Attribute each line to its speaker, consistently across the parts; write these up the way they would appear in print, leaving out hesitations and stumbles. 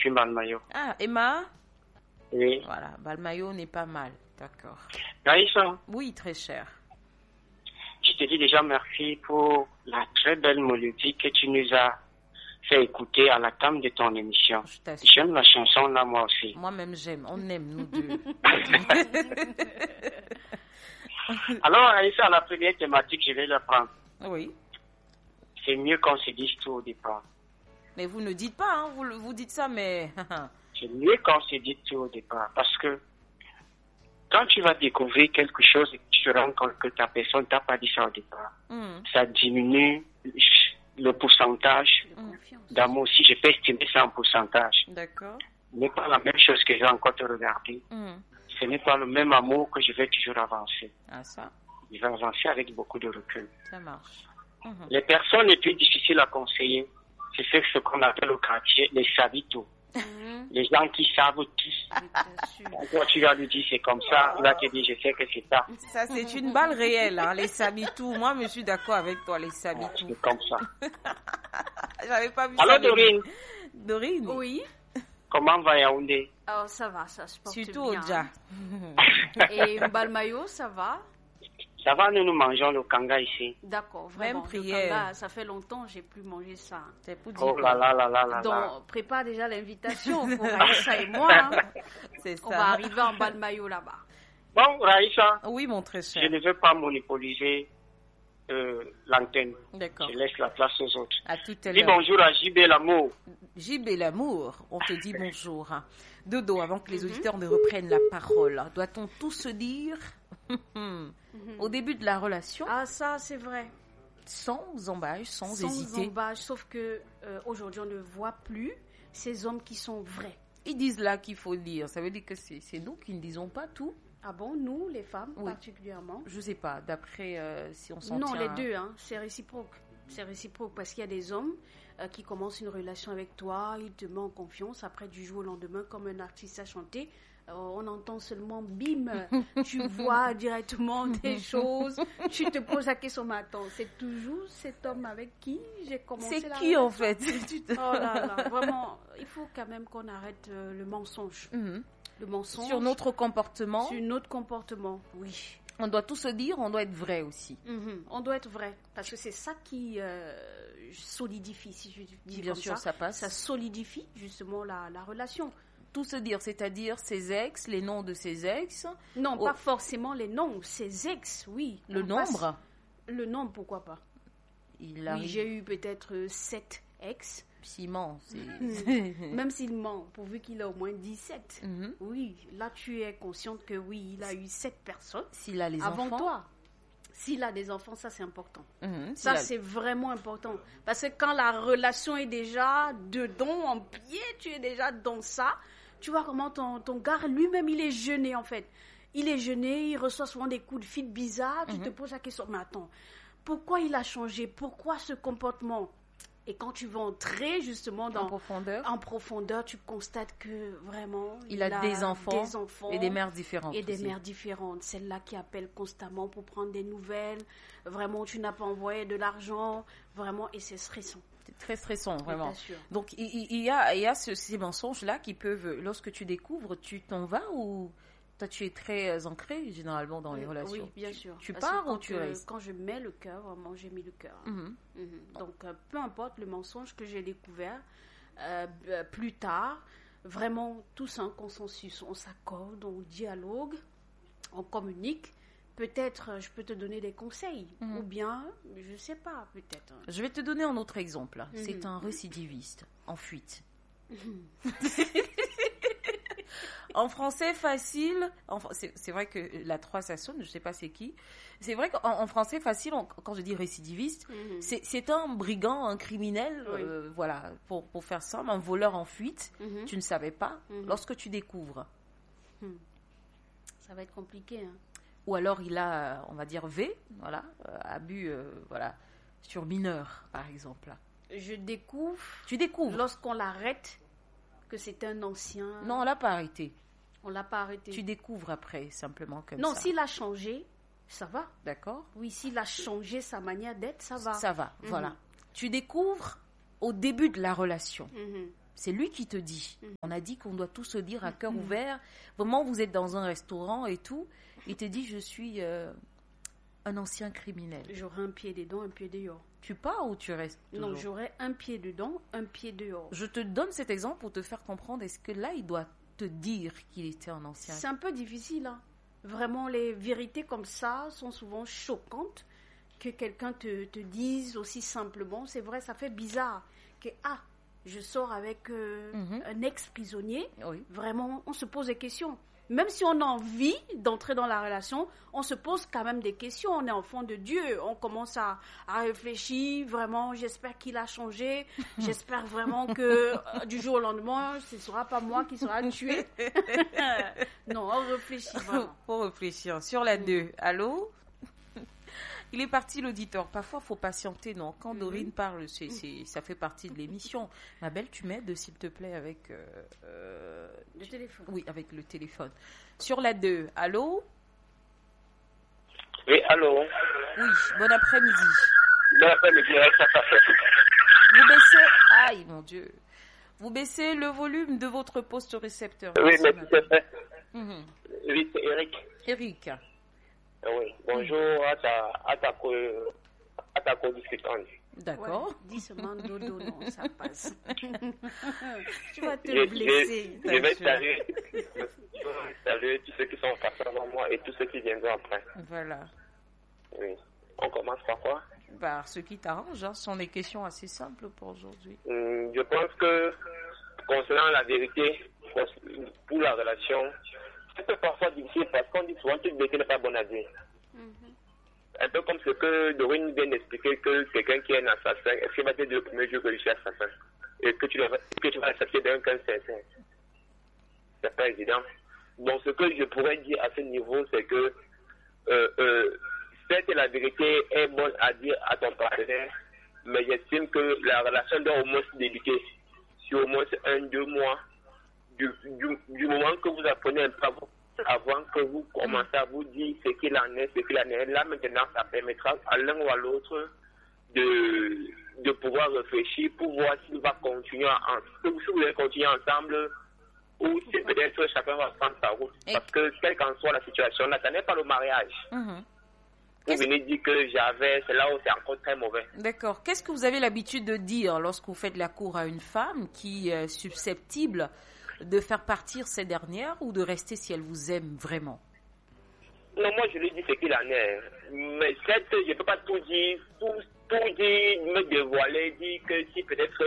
Speaker 1: depuis Balmayo.
Speaker 2: Ah, Emma?
Speaker 1: Oui.
Speaker 2: Voilà, Balmayo n'est pas mal. D'accord.
Speaker 1: Raïssa,
Speaker 2: Oui, très cher.
Speaker 1: je te dis déjà merci pour la très belle mélodie que tu nous as fait écouter à la table de ton émission.
Speaker 2: Je t'assure.
Speaker 1: J'aime la chanson là, moi aussi.
Speaker 2: Moi-même, j'aime. On aime, nous deux.
Speaker 1: Alors, Raïssa, la première thématique, je vais la prendre.
Speaker 2: Oui.
Speaker 1: C'est mieux qu'on se dise tout au départ.
Speaker 2: Mais vous ne dites pas, hein, vous dites ça, mais...
Speaker 1: C'est mieux qu'on se dise tout au départ. Parce que quand tu vas découvrir quelque chose et que tu te rends compte que ta personne t'a pas dit ça au départ, ça diminue le pourcentage d'amour. Si je peux estimer ça en pourcentage,
Speaker 2: D'accord.
Speaker 1: ce n'est pas la même chose que je vais encore te regarder. Ce n'est pas le même amour que je vais toujours avancer.
Speaker 2: Ah, ça,
Speaker 1: Je vais avancer avec beaucoup de recul.
Speaker 2: ça marche.
Speaker 1: Les personnes les plus difficiles à conseiller, c'est ce qu'on appelle au quartier les savitos. Les gens qui savent tout. Quand tu vas lui dire c'est comme ça, il va te dire je sais que c'est ça.
Speaker 2: Ça, c'est une balle réelle, hein, les sabitou. Moi, je suis d'accord avec toi, les sabitou.
Speaker 1: C'est comme ça.
Speaker 2: J'avais pas vu
Speaker 1: Alors
Speaker 2: ça.
Speaker 1: Dorine,
Speaker 2: Dorine?
Speaker 3: Oui.
Speaker 1: comment va Yaoundé?
Speaker 3: Alors, ça va, ça se porte
Speaker 2: Surtout
Speaker 3: bien.
Speaker 2: au Dja.
Speaker 3: Et Balmayo, ça va?
Speaker 1: Ça va, nous mangeons le kanga ici.
Speaker 3: D'accord, vraiment.
Speaker 2: Même
Speaker 3: le
Speaker 2: prière.
Speaker 3: kanga, ça fait longtemps que j'ai plus mangé ça.
Speaker 2: C'est pour dire
Speaker 1: Oh là là là là là là.
Speaker 3: Donc, prépare déjà l'invitation pour Raïssa et moi. Hein.
Speaker 2: c'est
Speaker 3: On va
Speaker 2: ça.
Speaker 3: arriver en Balmayo là-bas.
Speaker 1: Bon, Raïssa,
Speaker 2: Oui, mon très
Speaker 1: je
Speaker 2: cher.
Speaker 1: ne veux pas monopoliser l'antenne.
Speaker 2: D'accord.
Speaker 1: Je laisse la place aux autres.
Speaker 2: À tout à
Speaker 1: Dis
Speaker 2: l'heure.
Speaker 1: bonjour à JB L'amour.
Speaker 2: JB l'amour, on te dit bonjour. Dodo, avant que les auditeurs ne reprennent la parole, doit-on tout se dire au début de la relation,
Speaker 3: Ah, ça, c'est vrai.
Speaker 2: sans embâche, sans
Speaker 3: Sans
Speaker 2: hésiter?
Speaker 3: embâche, sauf que aujourd'hui, on ne voit plus ces hommes qui sont vrais.
Speaker 2: Ils disent là qu'il faut dire. Ça veut dire que c'est nous qui ne disons pas tout.
Speaker 3: Ah bon, nous, les femmes,
Speaker 2: Oui.
Speaker 3: particulièrement?
Speaker 2: Je sais pas, d'après si on s'en
Speaker 3: Non,
Speaker 2: tient
Speaker 3: les
Speaker 2: à-
Speaker 3: deux, hein, c'est réciproque. C'est réciproque parce qu'il y a des hommes qui commencent une relation avec toi, ils te mettent en confiance. Après, du jour au lendemain, comme un artiste a chanté, on entend seulement bim, tu vois directement des choses, tu te poses la question, mais attends, c'est toujours cet homme avec qui j'ai commencé
Speaker 2: C'est
Speaker 3: la
Speaker 2: qui en
Speaker 3: relation?
Speaker 2: fait? Tu te-
Speaker 3: Oh là là, vraiment, il faut quand même qu'on arrête le mensonge.
Speaker 2: Mhm.
Speaker 3: Le mensonge
Speaker 2: Sur notre comportement,
Speaker 3: sur notre comportement, oui.
Speaker 2: on doit tout se dire, on doit être vrai aussi.
Speaker 3: On doit être vrai, parce que c'est ça qui solidifie, si je dis
Speaker 2: Bien
Speaker 3: comme
Speaker 2: sûr, ça passe.
Speaker 3: ça solidifie justement la relation.
Speaker 2: Tout se dire, c'est-à-dire ses ex, les noms de ses ex,
Speaker 3: Non,
Speaker 2: Oh.
Speaker 3: pas forcément les noms, ses ex, oui.
Speaker 2: le
Speaker 3: On passe-
Speaker 2: nombre.
Speaker 3: Le nombre, pourquoi pas.
Speaker 2: Il
Speaker 3: Oui,
Speaker 2: arrive.
Speaker 3: j'ai eu peut-être 7 ex,
Speaker 2: Ciment, c'est.
Speaker 3: même s'il ment, pourvu qu'il a au moins 17.
Speaker 2: Mhm.
Speaker 3: Oui, là tu es consciente que oui, il a eu 7 personnes
Speaker 2: S'il a les
Speaker 3: avant
Speaker 2: enfants.
Speaker 3: toi. S'il a des enfants, ça c'est important.
Speaker 2: Mhm.
Speaker 3: Ça,
Speaker 2: S'il a-
Speaker 3: c'est vraiment important. Parce que quand la relation est déjà dedans, en pied, tu es déjà dans ça, tu vois comment ton gars, lui-même, il est gêné, en fait. Il est gêné, il reçoit souvent des coups de fil bizarres. Tu te poses la question, mais attends, pourquoi il a changé? Pourquoi ce comportement? Et quand tu vas entrer, justement,
Speaker 2: en profondeur.
Speaker 3: tu constates que vraiment,
Speaker 2: Il a des enfants et des mères différentes.
Speaker 3: et des
Speaker 2: aussi.
Speaker 3: mères différentes. Celle-là qui appelle constamment pour prendre des nouvelles. Vraiment, tu n'as pas envoyé de l'argent. Vraiment, et c'est stressant.
Speaker 2: C'est très stressant, vraiment.
Speaker 3: Bien sûr.
Speaker 2: Donc, il y a ces mensonges-là qui peuvent, lorsque tu découvres, tu t'en vas ou toi, tu es très ancré généralement dans les relations?
Speaker 3: Oui, bien sûr.
Speaker 2: Tu
Speaker 3: Parce que
Speaker 2: pars ou
Speaker 3: quand,
Speaker 2: tu restes?
Speaker 3: Quand je mets le cœur, vraiment, j'ai mis le cœur.
Speaker 2: Mhm.
Speaker 3: Donc, peu importe le mensonge que j'ai découvert plus tard, vraiment, tous un consensus. On s'accorde, on dialogue, on communique. Peut-être, je peux te donner des conseils. Ou bien, je sais pas, peut-être.
Speaker 2: Je vais te donner un autre exemple. C'est un récidiviste en fuite. En français facile, c'est vrai que la 3 ça sonne, je sais pas c'est qui. C'est vrai qu'en français facile, quand je dis récidiviste, c'est un brigand, un criminel,
Speaker 3: Oui.
Speaker 2: voilà, pour faire simple, un voleur en fuite. Tu ne savais pas. Lorsque tu découvres,
Speaker 3: Ça va être compliqué, hein.
Speaker 2: ou alors il a, on va dire V, voilà, abus, voilà, sur mineur par exemple.
Speaker 3: Je découvre,
Speaker 2: Tu découvres.
Speaker 3: lorsqu'on l'arrête, que c'est un ancien.
Speaker 2: Non, on l'a pas arrêté.
Speaker 3: On l'a pas arrêté.
Speaker 2: Tu découvres après, simplement comme
Speaker 3: Non,
Speaker 2: ça.
Speaker 3: s'il a changé, ça va.
Speaker 2: D'accord?
Speaker 3: Oui, s'il a changé sa manière d'être, ça va.
Speaker 2: Ça va, voilà. Tu découvres au début de la relation. C'est lui qui te dit. On a dit qu'on doit tout se dire à cœur ouvert. Vraiment, vous êtes dans un restaurant et tout. Il te dit, je suis un ancien criminel.
Speaker 3: J'aurai un pied dedans, un pied dehors.
Speaker 2: Tu pars ou tu restes toujours?
Speaker 3: Non, j'aurai un pied dedans, un pied dehors.
Speaker 2: Je te donne cet exemple pour te faire comprendre. Est-ce que là, il doit te dire qu'il était un ancien?
Speaker 3: C'est un peu difficile. Hein. Vraiment, les vérités comme ça sont souvent choquantes. Que quelqu'un te dise aussi simplement, c'est vrai, ça fait bizarre. Que, je sors avec un ex-prisonnier.
Speaker 2: Oui.
Speaker 3: Vraiment, on se pose des questions. Même si on a envie d'entrer dans la relation, on se pose quand même des questions. On est enfant de Dieu. On commence à réfléchir. Vraiment, j'espère qu'il a changé. J'espère vraiment que du jour au lendemain, ce ne sera pas moi qui sera tué. Non, on réfléchit vraiment.
Speaker 2: Faut réfléchir. Sur la 2, allô? Il est parti l'auditeur. Parfois, il faut patienter, non? Quand Dorine parle, ça fait partie de l'émission. Ma belle, tu m'aides, s'il te plaît, avec...
Speaker 3: le téléphone.
Speaker 2: Oui, avec le téléphone. Sur la 2, allô?
Speaker 1: Oui, allô?
Speaker 2: Oui, bon après-midi.
Speaker 1: Bon après-midi, ça passe.
Speaker 2: Vous baissez... Aïe, mon Dieu. Vous baissez le volume de votre poste récepteur.
Speaker 1: Oui, mais tout à fait. Oui, c'est Eric.
Speaker 2: Eric.
Speaker 1: Oui, bonjour à ta co-discutante.
Speaker 2: D'accord.
Speaker 3: Ouais, dis seulement dodo, non, ça passe. Tu vas te blesser.
Speaker 1: Je vais saluer tous ceux qui sont passés avant moi et tous ceux qui viendront après.
Speaker 2: Voilà.
Speaker 1: Oui. On commence par quoi?
Speaker 2: Par ce qui t'arrange, hein. Ce sont des questions assez simples pour aujourd'hui.
Speaker 1: Je pense que concernant la vérité pour la relation, c'est parfois difficile parce qu'on dit souvent que le vérité n'est pas bon à dire. Un peu comme ce que Dorine vient d'expliquer, que quelqu'un qui est un assassin, est-ce qu'il va te dire le premier jour que je suis assassin et que tu vas accepter d'un qu'un certain? C'est pas évident. Donc ce que je pourrais dire à ce niveau, c'est que certes la vérité est bonne à dire à ton partenaire, mais j'estime que la relation doit au moins se débuter sur au moins 1-2 mois du moment que vous apprenez un peu avant que vous commencez à vous dire ce qu'il en est, Là, maintenant, ça permettra à l'un ou à l'autre de pouvoir réfléchir pour voir s'il va continuer si vous allez continuer ensemble ou si peut-être chacun va prendre sa route. Parce que, quelle qu'en soit la situation, là, ça n'est pas le mariage. Vous venez dire que c'est là où c'est encore très mauvais.
Speaker 2: D'accord. Qu'est-ce que vous avez l'habitude de dire lorsque vous faites la cour à une femme qui est susceptible de faire partir ces dernières ou de rester si elle vous aime vraiment?
Speaker 1: Non, moi je lui dis ce qu'il en est. Mais certes, je ne peux pas tout dire, me dévoiler, dire que si peut-être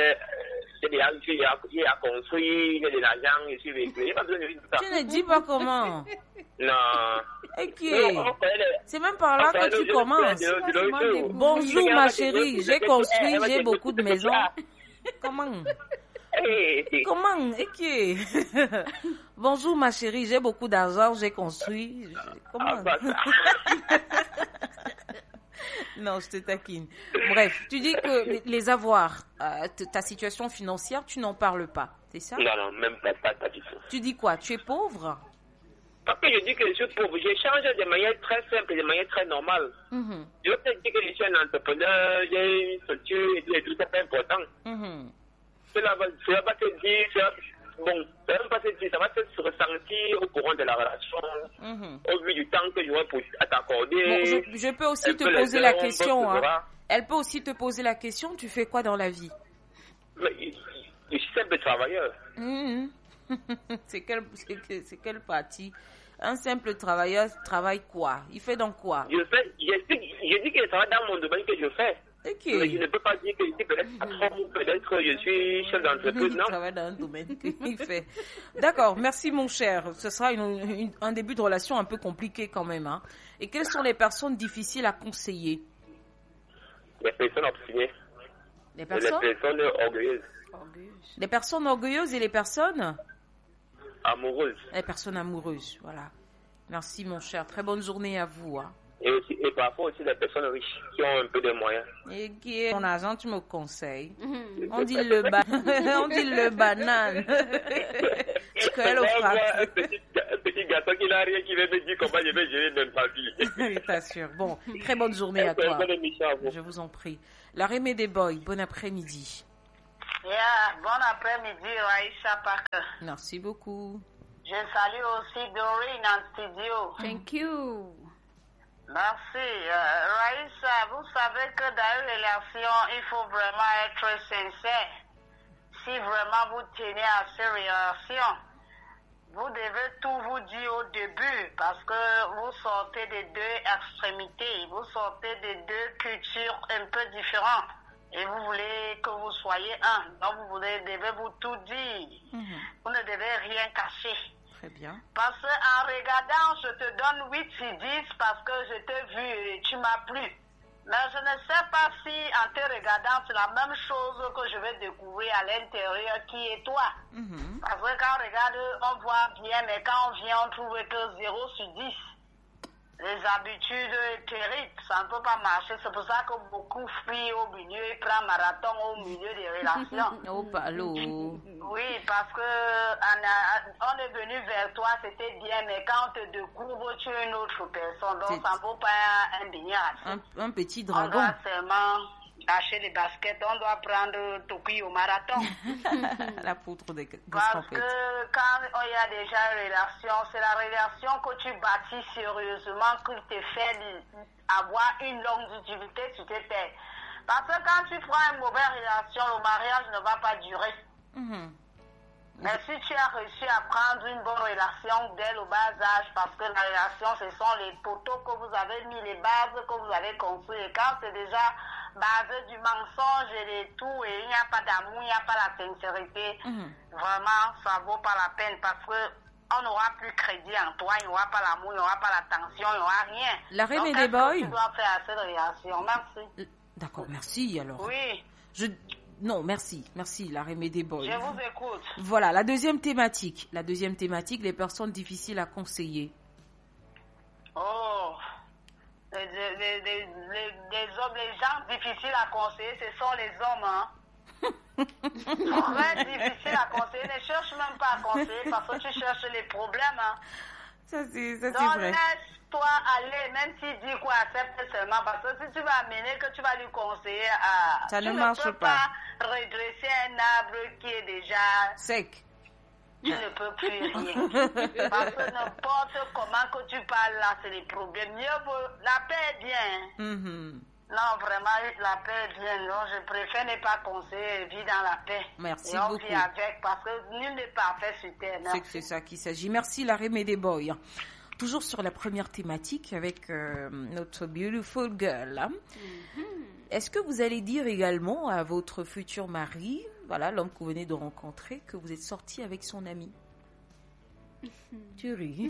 Speaker 1: j'ai à construire, j'ai de l'argent, je suis véhiculé.
Speaker 2: Tu ne dis pas comment?
Speaker 1: Non.
Speaker 2: Ok. C'est même par là que tu commences. Bonjour ma chérie, j'ai construit, j'ai beaucoup de maisons. Comment? Comment? Bonjour ma chérie, j'ai beaucoup d'argent, j'ai construit. Comment? Non, je te taquine. Bref, tu dis que les avoirs, ta situation financière, tu n'en parles pas, c'est ça?
Speaker 1: Non, même pas du tout.
Speaker 2: Tu dis quoi? Tu es pauvre?
Speaker 1: Parce que je dis que je suis pauvre, j'échange de manière très simple, de manière très normale. Je veux peut-être dire que je suis un entrepreneur, j'ai une structure et tout, c'est pas important. Cela va te dire, ça va se ressentir au courant de la relation, au vu du temps que je vais t'accorder.
Speaker 2: Bon, je peux aussi te poser la question. Elle peut aussi te poser la question, tu fais quoi dans la vie?
Speaker 1: Je suis simple travailleur.
Speaker 2: C'est quelle partie? Un simple travailleur travaille quoi? Il fait dans quoi?
Speaker 1: Je dis que ça va dans mon domaine que je fais.
Speaker 2: Okay.
Speaker 1: Mais je ne peux pas dire que je suis peut-être patron ou peut-être je suis chef d'entreprise, non?
Speaker 2: Il travaille dans un domaine qu'il fait. D'accord, merci mon cher. Ce sera un début de relation un peu compliqué quand même. Hein. Et quelles sont les personnes difficiles à conseiller?
Speaker 1: Les personnes obstinées.
Speaker 2: Les personnes
Speaker 1: orgueilleuses.
Speaker 2: Les personnes orgueilleuses et les personnes
Speaker 1: amoureuses.
Speaker 2: Les personnes amoureuses, voilà. Merci mon cher. Très bonne journée à vous. Hein.
Speaker 1: Et parfois aussi les personnes riches qui ont un peu de moyens.
Speaker 2: Et qui est mon argent, tu me conseilles. On dit le banane.
Speaker 1: Un petit gâteau qui n'a rien qui va me dire comment je vais gérer même ma vie.
Speaker 2: Je t'assure. Bon, très bonne journée à toi. Je vous en prie. La Rémé des Boys, bon après-midi.
Speaker 4: Bon après-midi, Raïssa Parker.
Speaker 2: Merci beaucoup.
Speaker 4: Je salue aussi Doreen en studio.
Speaker 3: Thank you.
Speaker 4: Merci. Raïssa, vous savez que dans une relation, il faut vraiment être sincère. Si vraiment vous tenez à ces relations, vous devez tout vous dire au début parce que vous sortez des deux extrémités, vous sortez des deux cultures un peu différentes et vous voulez que vous soyez un. Donc vous devez vous tout dire. Vous ne devez rien cacher.
Speaker 2: Très bien.
Speaker 4: Parce qu'en regardant, je te donne 8 sur 10 parce que je t'ai vu et tu m'as plu. Mais je ne sais pas si en te regardant, c'est la même chose que je vais découvrir à l'intérieur qui est toi. Parce que quand on regarde, on voit bien, mais quand on vient, on trouve que 0 sur 10. Les habitudes terribles, ça ne peut pas marcher. C'est pour ça que beaucoup fuient au milieu, ils prennent marathon au milieu des relations.
Speaker 2: Oh, palo.
Speaker 4: Oui, parce que on est venu vers toi, c'était bien, mais quand on te découvre, tu es une autre personne. Donc, ça ne vaut pas un baignade.
Speaker 2: Un petit
Speaker 4: On
Speaker 2: dragon.
Speaker 4: doit seulement lâcher les baskets, on doit prendre Tokyo au marathon.
Speaker 2: La poutre de
Speaker 4: Parce que quand il y a déjà une relation, c'est la relation que tu bâtis sérieusement qui te fait avoir une longévité sur tes terres. Parce que quand tu prends une mauvaise relation, le mariage ne va pas durer. Mais si tu as réussi à prendre une bonne relation dès le bas âge, parce que la relation, ce sont les poteaux que vous avez mis, les bases que vous avez construites. Et quand c'est déjà basé du mensonge et de tout, et il n'y a pas d'amour, il n'y a pas la sincérité, vraiment, ça vaut pas la peine parce que on n'aura plus crédit en toi, il n'y aura pas l'amour, il n'y aura pas l'attention, il n'y aura rien.
Speaker 2: La reine
Speaker 4: Donc,
Speaker 2: et des boys.
Speaker 4: tu dois faire à cette relation. Merci.
Speaker 2: D'accord, merci alors.
Speaker 4: Oui.
Speaker 2: Non, merci, la reine des boys.
Speaker 4: Je vous écoute.
Speaker 2: Voilà, la deuxième thématique, les personnes difficiles à conseiller.
Speaker 4: Oh, les hommes, les gens difficiles à conseiller, ce sont les hommes, hein. Très difficile à conseiller, ne cherche même pas à conseiller parce que tu cherches les problèmes, hein.
Speaker 2: Ça c'est
Speaker 4: Donc,
Speaker 2: vrai.
Speaker 4: laisse-toi aller, même s'il dit quoi, accepte seulement, parce que si tu vas amener que tu vas lui conseiller à...
Speaker 2: Ça ne
Speaker 4: tu
Speaker 2: marche
Speaker 4: peux
Speaker 2: pas.
Speaker 4: Redresser un arbre qui est déjà...
Speaker 2: Sec.
Speaker 4: Tu ne peux plus rien. Parce que n'importe comment que tu parles là, c'est les problèmes. Mieux vaut... La paix est bien. Non, vraiment, la paix est bien. Non, je préfère ne pas conseiller, vivre dans la paix.
Speaker 2: Merci
Speaker 4: et on
Speaker 2: beaucoup.
Speaker 4: vit avec, parce que nul n'est parfait sur terre.
Speaker 2: C'est que c'est ça qu'il s'agit. Merci la reine des boys. Toujours sur la première thématique avec notre beautiful girl. Est-ce que vous allez dire également à votre futur mari, voilà, l'homme que vous venez de rencontrer, que vous êtes sorti avec son ami? Tu ris.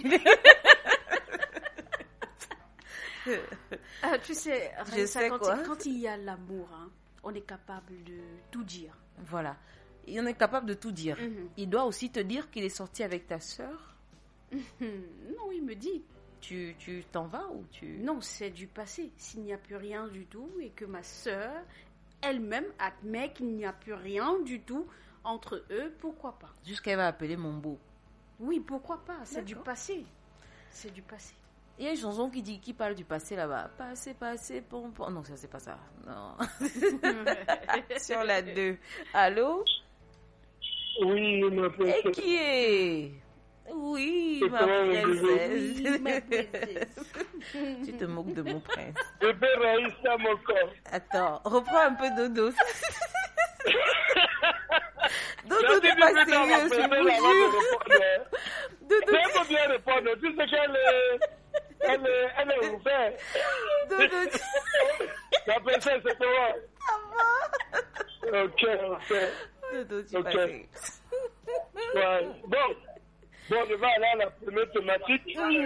Speaker 3: Tu sais,
Speaker 2: Je sais
Speaker 3: quand il y a l'amour, hein, on est capable de tout dire.
Speaker 2: Voilà. Et on est capable de tout dire. Il doit aussi te dire qu'il est sorti avec ta sœur.
Speaker 3: Non, il me dit.
Speaker 2: Tu t'en vas ou tu...
Speaker 3: Non, c'est du passé. S'il n'y a plus rien du tout et que ma sœur elle-même admet qu'il n'y a plus rien du tout entre eux, pourquoi pas?
Speaker 2: Jusqu'à elle va appeler mon beau.
Speaker 3: Oui, pourquoi pas? C'est du passé. C'est du passé.
Speaker 2: Il y a une chanson qui parle du passé là-bas. Passé, pompon. Non, ça c'est pas ça. Non. Sur la 2. Allô?
Speaker 5: Oui, ma princesse.
Speaker 2: Et qui est? Oui, ma princesse.
Speaker 3: Oui, ma princesse.
Speaker 2: Tu te moques de mon prince.
Speaker 5: Bébé Raïssa, mon corps.
Speaker 2: Attends, reprends un peu Dodo. Dodo n'est pas sérieux, je vous jure. Dodo,
Speaker 5: elle peut bien répondre. Tu sais qu'elle est ouverte.
Speaker 2: Dodo.
Speaker 5: La princesse, c'est toi.
Speaker 2: Ça va.
Speaker 5: Ok.
Speaker 2: Dodo, tu pas sérieux.
Speaker 5: Ouais. Bon, je vais aller à la première thématique.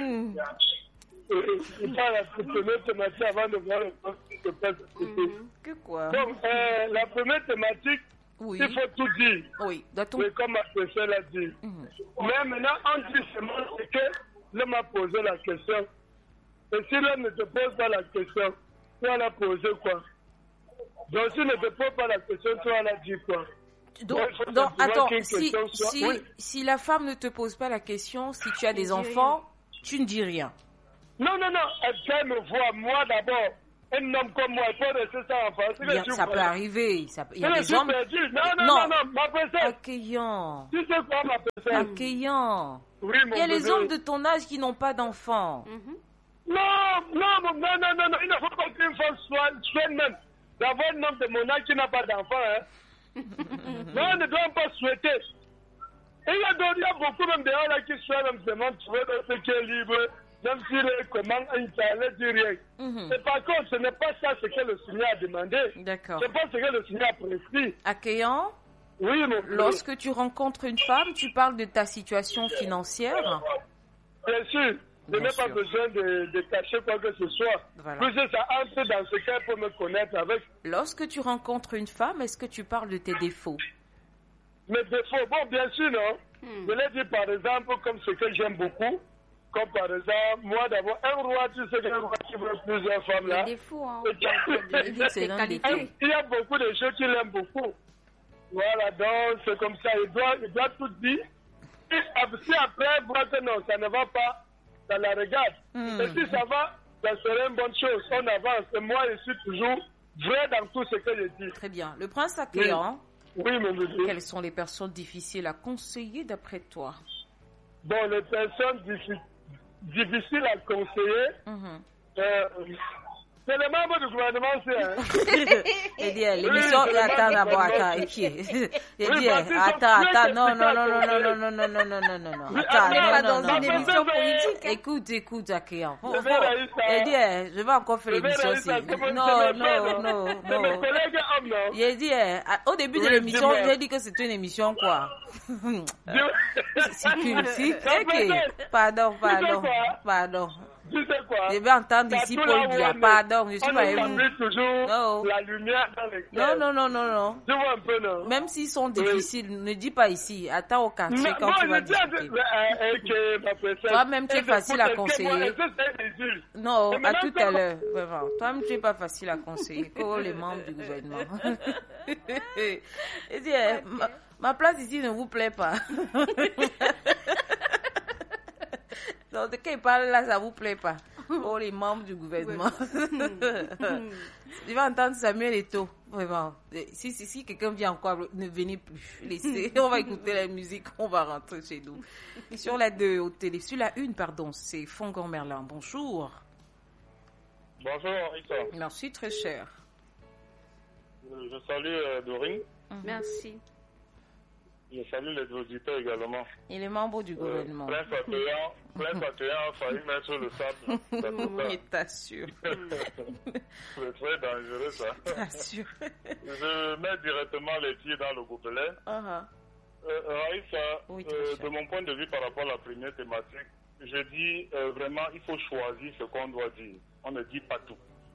Speaker 5: Je vais à la première thématique avant de voir le poste qui se passe.
Speaker 2: Que quoi?
Speaker 5: Donc, la première thématique,
Speaker 2: oui.
Speaker 5: Il faut tout dire.
Speaker 2: Oui,
Speaker 5: oui, comme ma professeure l'a dit. Mais maintenant, on dit seulement que l'homme m'a posé la question. Et si l'homme ne te pose pas la question, tu vas la poser quoi? Donc, s'il ne te pose pas la question, tu vas la dire quoi?
Speaker 2: Donc attends, si la femme ne te pose pas la question, si tu as des enfants, tu ne dis rien.
Speaker 5: Non, elle me voit, moi d'abord. un homme comme moi, il faut rester sans enfant.
Speaker 2: Ça peut arriver. Il y a des hommes...
Speaker 5: Non, ma personne.
Speaker 2: Accueillant.
Speaker 5: Tu sais quoi, ma personne?
Speaker 2: Accueillant.
Speaker 5: Oui,
Speaker 2: il y a les hommes de ton âge qui n'ont pas d'enfants.
Speaker 5: Non, il ne faut pas qu'une femme soit même d'avoir un homme de mon âge qui n'a pas d'enfant. Hein. Non, on ne doit pas souhaiter. Et il y a beaucoup même de gens là qui souhaitent même seulement trouver ce qui est libre, même s'il est comment ça ne dit rien. Mais par contre, ce n'est pas ça ce que le Seigneur a demandé.
Speaker 2: D'accord.
Speaker 5: Ce n'est pas ce que le Seigneur a prescrit.
Speaker 2: Accueillant.
Speaker 5: Oui, mon frère.
Speaker 2: Lorsque tu rencontres une femme, tu parles de ta situation financière.
Speaker 5: Bien sûr. Je n'ai pas besoin de cacher quoi que ce soit.
Speaker 2: Voilà.
Speaker 5: Plus ça entre dans ce cas pour me connaître avec.
Speaker 2: Lorsque tu rencontres une femme, est-ce que tu parles de tes défauts?
Speaker 5: Mes défauts, bon, bien sûr, non. Je l'ai dit par exemple comme ce que j'aime beaucoup. Comme par exemple, moi d'avoir un roi, tu sais qu'un roi qui veut plusieurs femmes là.
Speaker 3: Les défauts, hein.
Speaker 2: C'est l'un des défauts.
Speaker 5: Il y a beaucoup de choses qu'il aime beaucoup. Voilà, donc c'est comme ça. Il doit tout dire. Et si après, il voit que non, ça ne va pas, ça la regarde. Et si ça va, ça serait une bonne chose. On avance. Et moi, je suis toujours vrai dans tout ce que je dis.
Speaker 2: Très bien. Le prince accueillant.
Speaker 5: Oui, mon bébé.
Speaker 2: Quelles sont les personnes difficiles à conseiller d'après toi?
Speaker 5: Bon, les personnes difficiles à conseiller, c'est le membre du gouvernement, c'est. Hein.
Speaker 2: Il dit, l'émission, attends d'abord, attends, attends, non. Écoute, accueillant. Il dit, je vais encore faire l'émission aussi. Non. Il dit, au début de l'émission, j'ai dit que c'était une émission, quoi. Pardon.
Speaker 5: Tu sais quoi?
Speaker 2: Je vais entendre ici Paul dire pardon, je suis pas ému.
Speaker 5: Toujours la lumière dans les cœurs.
Speaker 2: Non.
Speaker 5: Tu vois un peu, non?
Speaker 2: Même s'ils sont difficiles, ne dis pas ici. Attends au quartier quand tu vas discuter. Toi-même, tu es facile à conseiller. Non, à tout à l'heure. Vraiment. Toi-même, tu n'es pas facile à conseiller. Que les membres du gouvernement. Il dit, ma place ici ne vous plaît pas. Donc, de quand il parle là, ça vous plaît pas. Oh, les membres du gouvernement. Tu vas entendre Samuel Eto'o, vraiment. Si quelqu'un vient encore, ne venez plus. Laissez. On va écouter la musique, on va rentrer chez nous. Sur la 2 au télé, sur la 1, pardon, c'est Fongon Merlin. Bonjour.
Speaker 6: Bonjour, Rita.
Speaker 2: Merci, très cher.
Speaker 6: Je salue Dorine.
Speaker 3: Merci.
Speaker 6: Je salue les auditeurs également.
Speaker 2: Et les membres du gouvernement.
Speaker 6: Prince accueillant a failli mettre le sable.
Speaker 2: Oui, t'assures.
Speaker 6: C'est très dangereux, ça.
Speaker 2: T'assures.
Speaker 6: Je mets directement les pieds dans le gobelet. Raïssa,
Speaker 2: oui,
Speaker 6: de mon point de vue par rapport à la première thématique, je dis vraiment, il faut choisir ce qu'on doit dire. On ne dit pas tout.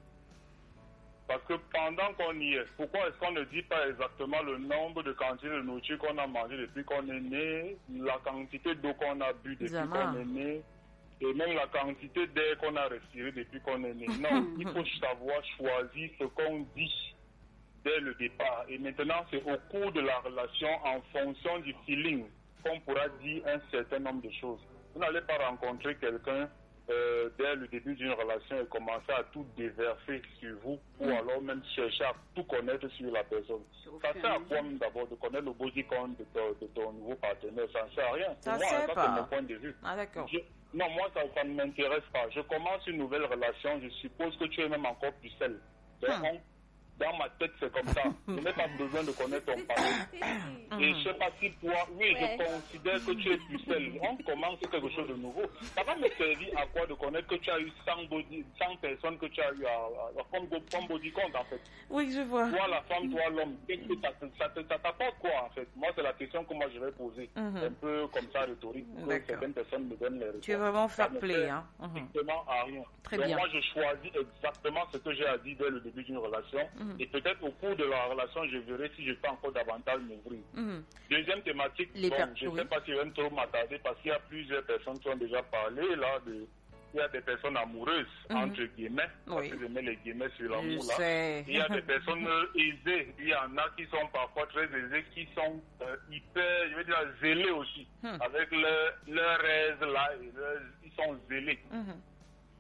Speaker 6: Parce que pendant qu'on y est, pourquoi est-ce qu'on ne dit pas exactement le nombre de quantités de nourriture qu'on a mangé depuis qu'on est né, la quantité d'eau qu'on a bu depuis qu'on est né, et même la quantité d'air qu'on a respiré depuis qu'on est né. Non, il faut savoir choisir ce qu'on dit dès le départ. Et maintenant, c'est au cours de la relation, en fonction du feeling, qu'on pourra dire un certain nombre de choses. Vous n'allez pas rencontrer quelqu'un dès le début d'une relation et commencer à tout déverser sur vous ou alors même chercher à tout connaître sur la personne. Ça sert à quoi d'abord de connaître le body count de ton nouveau partenaire? Ça ne sert à rien.
Speaker 2: Ça
Speaker 6: moi,
Speaker 2: sert
Speaker 6: ça
Speaker 2: pas.
Speaker 6: c'est mon point de vue.
Speaker 2: Ah d'accord.
Speaker 6: Non, moi ça ne m'intéresse pas. Je commence une nouvelle relation, je suppose que tu es même encore plus seul. Donc, dans ma tête, c'est comme ça. Je n'ai pas besoin de connaître ton partenaire. Et je ne sais pas si toi, je considère que tu es plus seul. On commence quelque chose de nouveau. Ça va me servir à quoi de connaître que tu as eu 100 personnes que tu as eu comme body count, en fait.
Speaker 2: Oui, je vois.
Speaker 6: Toi, la femme, toi, l'homme. Ça t'apporte quoi, en fait? Moi, c'est la question que moi, je vais poser. Un peu comme ça, rhétorique. Certaines personnes me donnent les réponses.
Speaker 2: Tu es vraiment fair play, hein?
Speaker 6: Strictement à rien.
Speaker 2: Très
Speaker 6: Donc,
Speaker 2: bien.
Speaker 6: moi, je choisis exactement ce que j'ai à dire dès le début d'une relation. Et peut-être au cours de la relation, je verrai si je peux encore davantage m'ouvrir. Deuxième thématique, je ne sais pas si je vais trop m'attarder parce qu'il y a plusieurs personnes qui ont déjà parlé là il y a des personnes amoureuses, entre guillemets, parce que je mets les guillemets sur l'amour là. Il y a des personnes aisées, il y en a qui sont parfois très aisées, qui sont hyper, je veux dire, zélées aussi, avec leur aise là, ils sont zélés.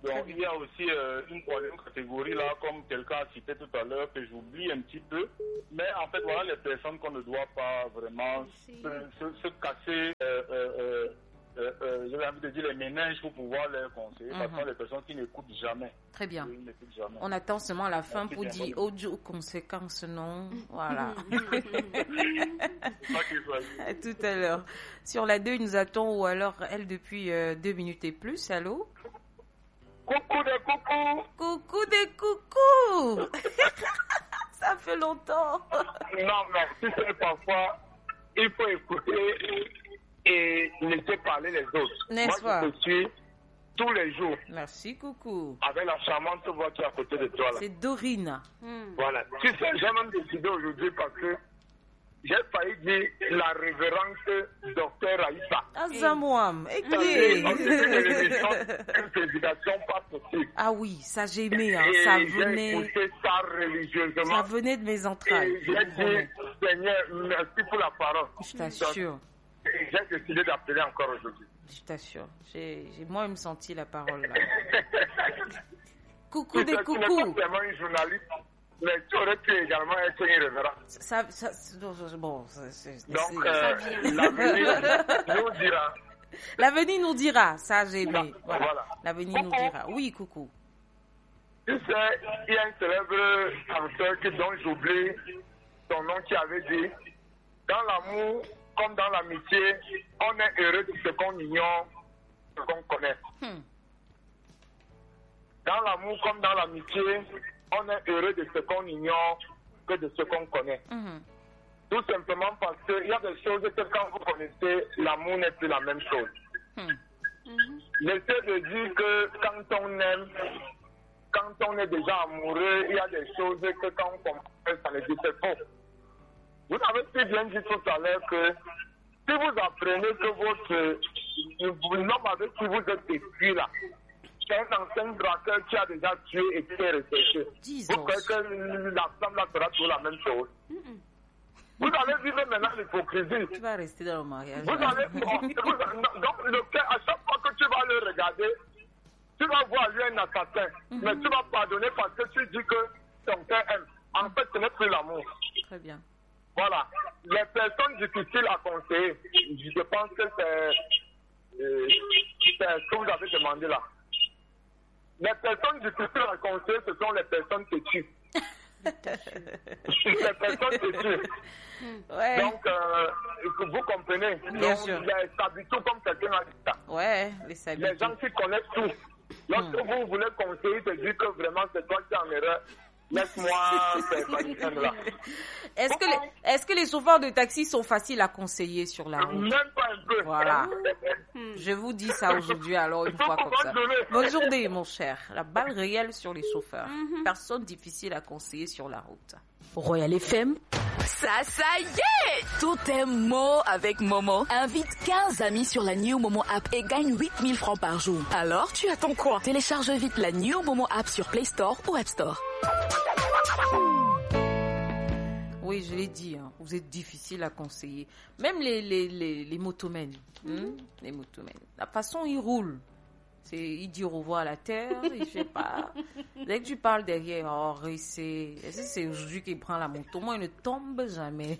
Speaker 6: Donc, il y a aussi une troisième catégorie, là, comme quelqu'un a cité tout à l'heure, que j'oublie un petit peu. Mais en fait, voilà les personnes qu'on ne doit pas vraiment se casser, j'ai envie de dire les méninges pour pouvoir les conseiller, parce que les personnes qui n'écoutent jamais.
Speaker 2: Très bien. On attend seulement la fin pour dire audio conséquences, non. Voilà. À tout à l'heure. Sur la 2, il nous attend, ou alors elle depuis 2 minutes et plus. Allô?
Speaker 5: Coucou des coucous.
Speaker 2: Coucou des coucous. Ça fait longtemps.
Speaker 5: Non, mais tu sais, parfois, il faut écouter et laisser parler les autres.
Speaker 2: N'est-ce pas?
Speaker 5: Moi, je te suis tous les jours.
Speaker 2: Merci, coucou.
Speaker 5: Avec la charmante voix qui est à côté de toi. Là.
Speaker 2: C'est Dorine.
Speaker 5: Voilà. Tu sais, j'ai même décidé aujourd'hui parce que j'ai failli dire la révérende docteur Aïssa.
Speaker 2: Azamouam,
Speaker 5: une prédication pas possible.
Speaker 2: Ah oui, ça j'ai aimé, hein. Ça venait.
Speaker 5: J'ai écouté ça religieusement.
Speaker 2: Ça venait de mes entrailles.
Speaker 5: Et j'ai dit, Seigneur, merci pour la parole.
Speaker 2: Je t'assure.
Speaker 5: Et j'ai décidé d'appeler encore aujourd'hui.
Speaker 2: Je t'assure. J'ai moi-même senti la parole là. Coucou des coucous.
Speaker 5: Tu n'es pas seulement une journaliste, mais tu aurais pu également être une révérende.
Speaker 2: Bon,
Speaker 5: donc, l'avenir nous dira.
Speaker 2: L'avenir nous dira, ça j'ai aimé.
Speaker 5: Voilà.
Speaker 2: L'avenir nous dira. Oui, coucou.
Speaker 5: Tu sais, il y a un célèbre chanteur dont j'oublie son nom qui avait dit, dans l'amour comme dans l'amitié, on est heureux de ce qu'on ignore, ce qu'on connaît. Dans l'amour comme dans l'amitié, on est heureux de ce qu'on ignore que de ce qu'on connaît. Tout simplement parce qu'il y a des choses que quand vous connaissez, l'amour n'est plus la même chose. J'essaie de dire que quand on aime, quand on est déjà amoureux, il y a des choses que quand on comprend, ça ne dit pas faux. Vous avez si bien dit tout à l'heure que si vous apprenez que l'homme avec qui vous êtes écrit là, c'est un ancien braqueur qui a déjà tué et qui est recherché. Vous croyez que la femme là sera toujours la même chose? Vous allez vivre maintenant l'hypocrisie.
Speaker 2: Tu vas rester dans le mariage.
Speaker 5: Donc, à chaque fois que tu vas le regarder, tu vas voir lui un assassin. Mais tu vas pardonner parce que tu dis que ton cœur aime. En fait, ce n'est plus l'amour.
Speaker 2: Très bien.
Speaker 5: Voilà. Les personnes difficiles à conseiller, je pense que c'est ce que vous avez demandé là. Les personnes difficiles à conseiller, ce sont les personnes têtues. Les personnes têtues.
Speaker 2: Ouais.
Speaker 5: Donc, vous comprenez.
Speaker 2: Bien sûr.
Speaker 5: Les sabitos, comme quelqu'un a dit ça.
Speaker 2: Ouais, les sabitos.
Speaker 5: Les gens qui connaissent tout. Lorsque vous voulez conseiller, te dire que vraiment c'est toi qui es en erreur. Laisse-moi faire là.
Speaker 2: Est-ce que les chauffeurs de taxi sont faciles à conseiller sur la route?
Speaker 5: Même pas un peu.
Speaker 2: Voilà. Je vous dis ça aujourd'hui, alors une fois comme ça. Bonne journée, mon cher. La balle réelle sur les chauffeurs. Personne difficile à conseiller sur la route.
Speaker 7: Royal FM. Ça y est! Tout est mot avec Momo. Invite 15 amis sur la New Momo app et gagne 8000 francs par jour. Alors, tu attends quoi? Télécharge vite la New Momo app sur Play Store ou App Store.
Speaker 2: Oui, je l'ai dit, hein, vous êtes difficile à conseiller. Même les motomènes. Les motomènes. La façon ils roulent. Il dit au revoir à la terre, il fait pas. Dès que tu parles derrière, c'est aujourd'hui qu'il prend la moto. Moi, il ne tombe jamais.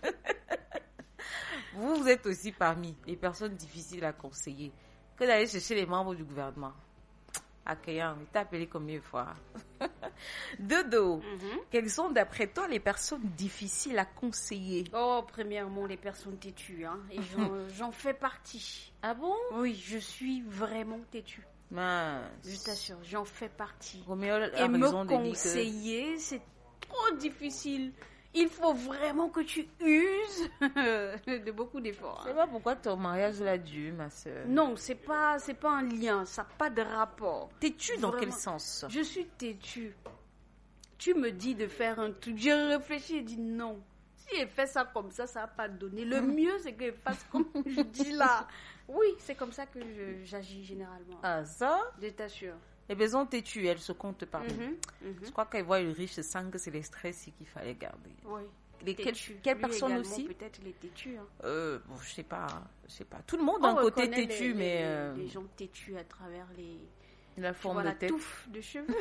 Speaker 2: Vous êtes aussi parmi les personnes difficiles à conseiller. Que d'aller chercher les membres du gouvernement. Accueillant, il t'a appelé combien de fois? Dodo, quelles sont d'après toi les personnes difficiles à conseiller?
Speaker 3: Oh, premièrement, les personnes têtues, hein, et j'en fais partie.
Speaker 2: Ah bon?
Speaker 3: Oui, je suis vraiment têtue.
Speaker 2: Mince.
Speaker 3: Je t'assure, j'en fais partie.
Speaker 2: Et
Speaker 3: me conseiller, c'est trop difficile. Il faut vraiment que tu uses de beaucoup d'efforts.
Speaker 2: Je sais pas pourquoi ton mariage l'a dû, ma soeur.
Speaker 3: Non, c'est pas un lien, ça n'a pas de rapport.
Speaker 2: Têtue dans quel sens?
Speaker 3: Je suis têtue. Tu me dis de faire un truc, je réfléchis et dis non. Si elle fait ça comme ça, ça va pas donner. Le mieux, c'est qu'elle fasse comme je dis là. Oui, c'est comme ça que j'agis généralement.
Speaker 2: Ah ça?
Speaker 3: Je t'assure.
Speaker 2: Les personnes têtues, elles se comptent par Je crois qu'elles voient le riche se sent que c'est les stress qu'il fallait garder.
Speaker 3: Oui.
Speaker 2: Quelle personne aussi?
Speaker 3: Peut-être les têtus. Hein.
Speaker 2: Bon, je sais pas. Tout le monde a un côté têtu, mais
Speaker 3: les gens têtus à travers
Speaker 2: La forme de tête.
Speaker 3: La touffe de cheveux.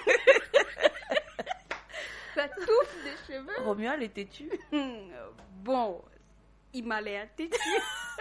Speaker 3: La touffe de cheveux.
Speaker 2: Romuald est têtu.
Speaker 3: Bon, il m'a l'air têtu.